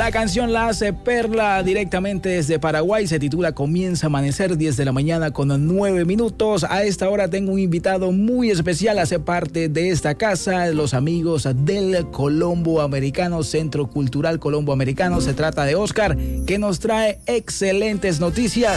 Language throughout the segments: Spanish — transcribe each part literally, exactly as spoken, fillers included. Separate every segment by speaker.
Speaker 1: La canción la hace Perla directamente desde Paraguay. Se titula Comienza a amanecer, diez de la mañana con nueve minutos. A esta hora tengo un invitado muy especial. Hace parte de esta casa, los amigos del Colombo Americano, Centro Cultural Colombo Americano. Se trata de Oscar, que nos trae excelentes noticias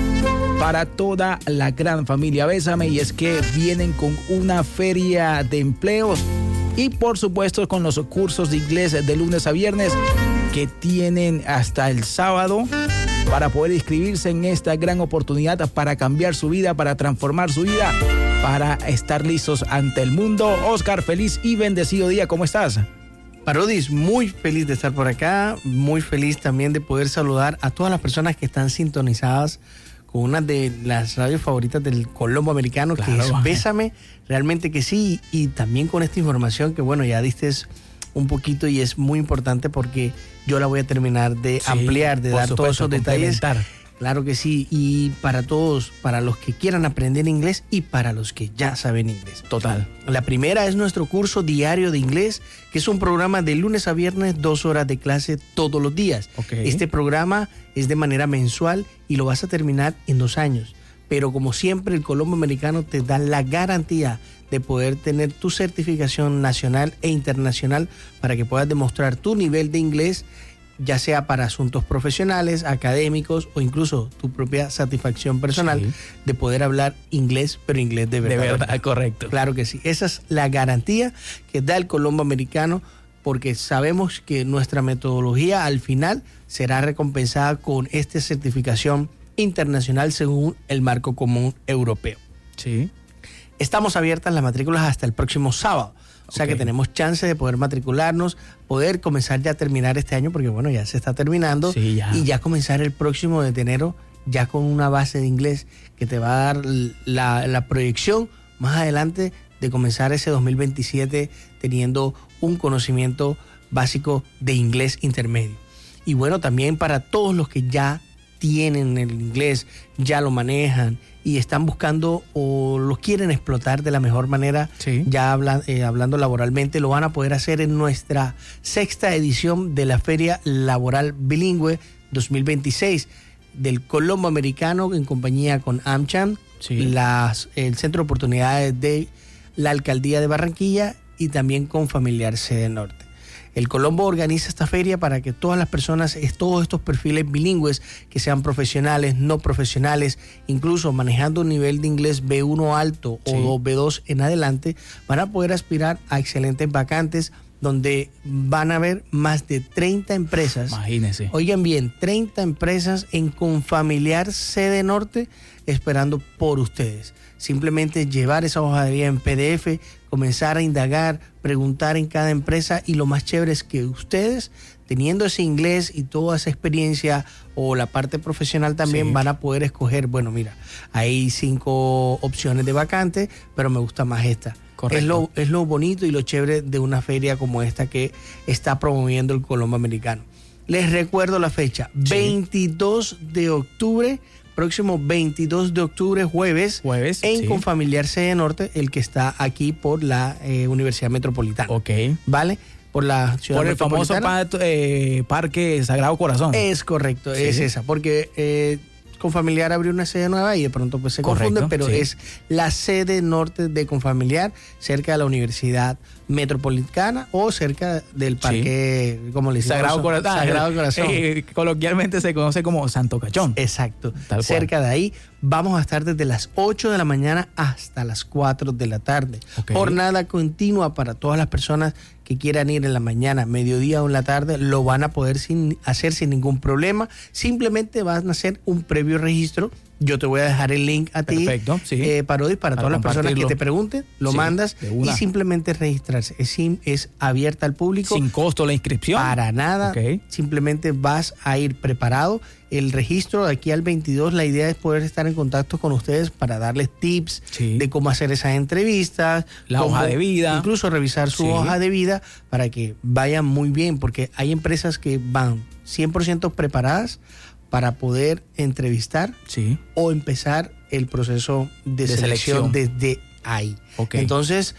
Speaker 1: para toda la gran familia Bésame. Y es que vienen con una feria de empleos y por supuesto con los cursos de inglés de lunes a viernes que tienen hasta el sábado para poder inscribirse en esta gran oportunidad para cambiar su vida, para transformar su vida, para estar listos ante el mundo. Oscar, feliz y bendecido día, ¿cómo estás?
Speaker 2: Parodis, muy feliz de estar por acá, muy feliz también de poder saludar a todas las personas que están sintonizadas con una de las radios favoritas del Colombo Americano, claro, que es vale. Bésame, realmente que sí, y también con esta información que bueno, ya diste un poquito y es muy importante porque yo la voy a terminar de sí, ampliar, de dar supuesto, todos esos detalles. Claro que sí, y para todos, para los que quieran aprender inglés y para los que ya saben inglés.
Speaker 1: Total.
Speaker 2: La primera es nuestro curso diario de inglés, que es un programa de lunes a viernes, dos horas de clase todos los días. Okay. Este programa es de manera mensual y lo vas a terminar en dos años. Pero como siempre, el Colombo Americano te da la garantía de poder tener tu certificación nacional e internacional para que puedas demostrar tu nivel de inglés, ya sea para asuntos profesionales, académicos o incluso tu propia satisfacción personal sí. de poder hablar inglés, pero inglés de verdad.
Speaker 1: De verdad, correcto.
Speaker 2: Claro que sí. Esa es la garantía que da el Colombo Americano, porque sabemos que nuestra metodología al final será recompensada con esta certificación internacional según el marco común europeo.
Speaker 1: Sí.
Speaker 2: Estamos abiertas las matrículas hasta el próximo sábado. O sea okay. que tenemos chance de poder matricularnos, poder comenzar ya a terminar este año, porque bueno, ya se está terminando.
Speaker 1: Sí, ya.
Speaker 2: Y ya comenzar el próximo de enero ya con una base de inglés que te va a dar la, la proyección más adelante de comenzar ese dos mil veintisiete teniendo un conocimiento básico de inglés intermedio. Y bueno, también para todos los que ya tienen el inglés, ya lo manejan y están buscando o lo quieren explotar de la mejor manera, sí. ya habla, eh, hablando laboralmente, lo van a poder hacer en nuestra sexta edición de la Feria Laboral Bilingüe dos mil veintiséis del Colombo Americano en compañía con AmCham, sí. las, el Centro de Oportunidades de la Alcaldía de Barranquilla y también con Familiar Sede Norte. El Colombo organiza esta feria para que todas las personas, todos estos perfiles bilingües, que sean profesionales, no profesionales, incluso manejando un nivel de inglés B uno alto sí. o B dos en adelante, van a poder aspirar a excelentes vacantes donde van a haber más de treinta empresas.
Speaker 1: Imagínense.
Speaker 2: Oigan bien, treinta empresas en Confamiliar Sede Norte esperando por ustedes. Simplemente llevar esa hoja de vida en P D F, comenzar a indagar, preguntar en cada empresa y lo más chévere es que ustedes, teniendo ese inglés y toda esa experiencia o la parte profesional también sí. van a poder escoger, bueno, mira, hay cinco opciones de vacante, pero me gusta más esta.
Speaker 1: Correcto.
Speaker 2: Es lo, es lo bonito y lo chévere de una feria como esta que está promoviendo el Colombo Americano. Les recuerdo la fecha, sí. veintidós de octubre, próximo veintidós de octubre, jueves,
Speaker 1: jueves
Speaker 2: en
Speaker 1: sí.
Speaker 2: Confamiliar Sede Norte, el que está aquí por la eh, Universidad Metropolitana.
Speaker 1: Ok.
Speaker 2: ¿Vale? Por la ciudad
Speaker 1: Por el famoso pa eh, Parque Sagrado Corazón.
Speaker 2: Es correcto, sí. es esa, porque eh, Confamiliar abrió una sede nueva y de pronto pues se
Speaker 1: correcto,
Speaker 2: confunde, pero
Speaker 1: sí.
Speaker 2: es la sede norte de Confamiliar, cerca de la Universidad Metropolitana o cerca del parque, sí. como le decimos,
Speaker 1: Sagrado Corazón.
Speaker 2: Sagrado Corazón.
Speaker 1: Eh, coloquialmente se conoce como Santo Cachón.
Speaker 2: Exacto, cerca de ahí. Vamos a estar desde las ocho de la mañana hasta las cuatro de la tarde. Okay. Jornada continua para todas las personas que quieran ir en la mañana, mediodía o en la tarde, lo van a poder sin, hacer sin ningún problema. Simplemente van a hacer un previo registro. Yo te voy a dejar el link a ti,
Speaker 1: Perfecto, sí.
Speaker 2: eh, Parodis, para, para todas las personas que te pregunten, lo
Speaker 1: sí,
Speaker 2: mandas y simplemente registrarse. Es, es abierta al público.
Speaker 1: Sin costo la inscripción.
Speaker 2: Para nada.
Speaker 1: Okay.
Speaker 2: Simplemente vas a ir preparado. El registro de aquí al veintidós, la idea es poder estar en contacto con ustedes para darles tips sí. de cómo hacer esas entrevistas.
Speaker 1: La hoja de vida.
Speaker 2: Incluso revisar su sí. hoja de vida para que vayan muy bien, porque hay empresas que van cien por ciento preparadas para poder entrevistar
Speaker 1: sí.
Speaker 2: o empezar el proceso de,
Speaker 1: de
Speaker 2: selección,
Speaker 1: selección
Speaker 2: desde ahí.
Speaker 1: Okay.
Speaker 2: Entonces,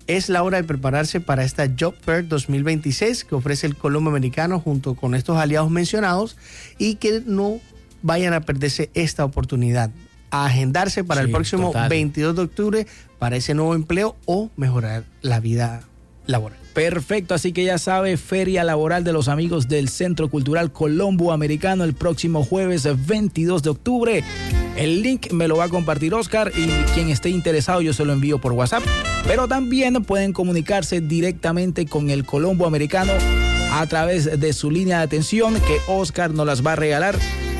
Speaker 2: Es la hora de prepararse para esta Job Fair dos mil veintiséis que ofrece el Colombo Americano junto con estos aliados mencionados, y que no vayan a perderse esta oportunidad. A agendarse para sí, el próximo total. veintidós de octubre para ese nuevo empleo o mejorar la vida laboral.
Speaker 1: Perfecto, así que ya sabe, feria laboral de los amigos del Centro Cultural Colombo Americano el próximo jueves veintidós de octubre. El link me lo va a compartir Oscar, y quien esté interesado yo se lo envío por WhatsApp. Pero también pueden comunicarse directamente con el Colombo Americano a través de su línea de atención, que Oscar nos las va a regalar.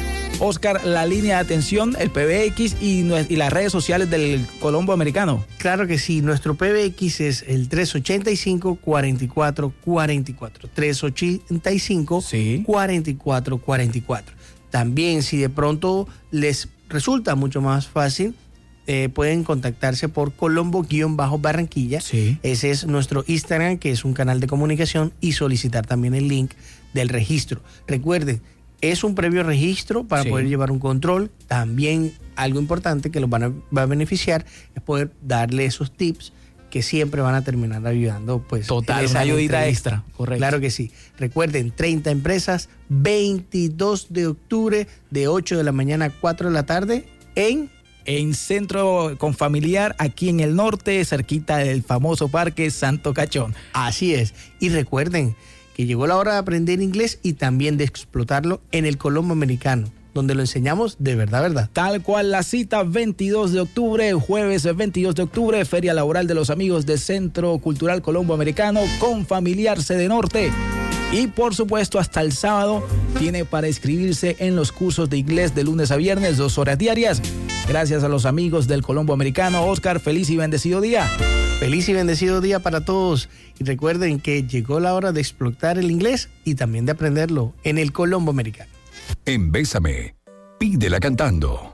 Speaker 1: Oscar, la línea de atención, el P B X y, y las redes sociales del Colombo Americano.
Speaker 2: Claro que sí, nuestro P B X es el tres ochenta y cinco, cuarenta y cuatro cuarenta y cuatro. tres ochenta y cinco,
Speaker 1: sí.
Speaker 2: cuarenta y cuatro cuarenta y cuatro. También, si de pronto les resulta mucho más fácil, eh, pueden contactarse por Colombo-Barranquilla.
Speaker 1: Sí.
Speaker 2: Ese es nuestro Instagram, que es un canal de comunicación, y solicitar también el link del registro. Recuerden, es un previo registro para sí. poder llevar un control. También algo importante que los van a, va a beneficiar es poder darle esos tips que siempre van a terminar ayudando. Pues,
Speaker 1: total, esa ayuda extra. Correcto.
Speaker 2: Claro que sí. Recuerden, treinta empresas, veintidós de octubre, de ocho de la mañana a cuatro de la tarde, en...
Speaker 1: En Centro Confamiliar, aquí en el norte, cerquita del famoso Parque Santo Cachón.
Speaker 2: Así es. Y recuerden que llegó la hora de aprender inglés y también de explotarlo en el Colombo Americano, donde lo enseñamos de verdad, verdad.
Speaker 1: Tal cual, la cita veintidós de octubre, jueves veintidós de octubre, Feria Laboral de los amigos de Centro Cultural Colombo Americano, Confamiliar Sede Norte. Y por supuesto, hasta el sábado tiene para inscribirse en los cursos de inglés de lunes a viernes, dos horas diarias. Gracias a los amigos del Colombo Americano. Oscar, feliz y bendecido día.
Speaker 2: Feliz y bendecido día para todos. Y recuerden que llegó la hora de explotar el inglés y también de aprenderlo en el Colombo Americano.
Speaker 3: En Bésame, pídela cantando.